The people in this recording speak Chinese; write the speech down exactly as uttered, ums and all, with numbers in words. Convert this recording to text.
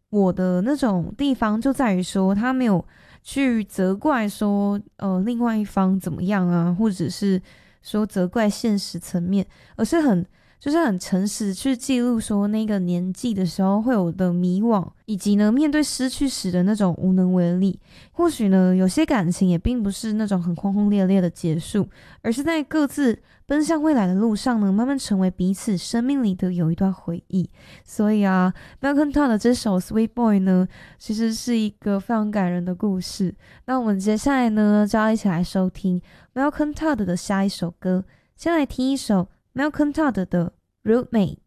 我的那种地方就在于说，他没有去责怪说，呃，另外一方怎么样啊，或者是说责怪现实层面，而是很就是很诚实去记录说那个年纪的时候会有的迷惘，以及呢面对失去时的那种无能为力。或许呢有些感情也并不是那种很轰轰烈烈的结束，而是在各自奔向未来的路上呢，慢慢成为彼此生命里的有一段回忆。所以啊，Malcolm Todd 的这首《Sweet Boy》呢，其实是一个非常感人的故事。那我们接下来呢，就要一起来收听 Malcolm Todd 的下一首歌。先来听一首 Malcolm Todd 的《Roommate》。